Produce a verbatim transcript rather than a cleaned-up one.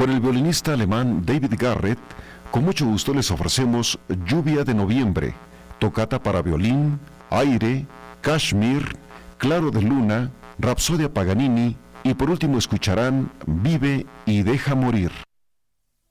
Con el violinista alemán David Garrett, con mucho gusto les ofrecemos Lluvia de Noviembre, tocata para violín, aire, Kashmir, Claro de Luna, Rapsodia Paganini y por último escucharán Vive y deja morir.